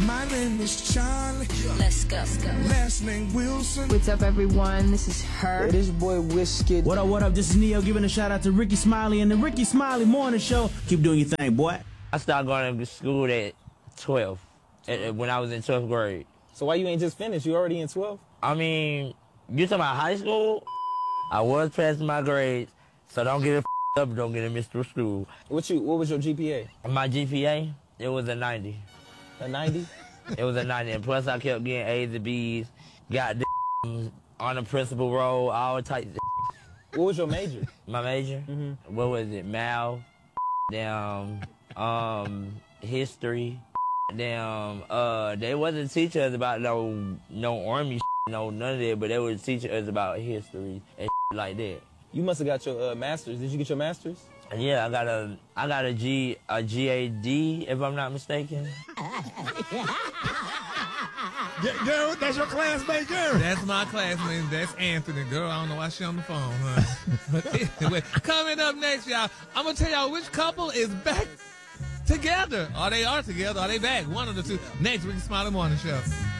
My name is Charlie. Let's go. Last name Wilson. What's up, everyone? This is her. Hey, this your boy Wizkid. What up, what up? This is Neo giving a shout out to Ricky Smiley and the Ricky Smiley Morning Show. Keep doing your thing, boy. I started going to school at 12, when I was in 12th grade. So why you ain't just finished? You already in 12? I mean, you talking about high school? I was passing my grades, so don't get it up, don't get it missed through school. What was your GPA? My GPA, it was a 90. A 90? It was a 90, and plus I kept getting A's and B's, got on the principal role, all types of. What was your major? My major? Mm-hmm. What was it? Math, history. They wasn't teaching us about no army, none of that, but they would teach us about history and like that. You must have got your master's. Did you get your master's? Yeah, I got a GAD, if I'm not mistaken. Girl, that's your classmate, girl. That's my classmate. That's Anthony, girl. I don't know why she on the phone, huh? But anyway, coming up next, y'all, I'm gonna tell y'all which couple is back together. Or they are together, or they back. One of the two. Next, Ricky Smiley Morning Show.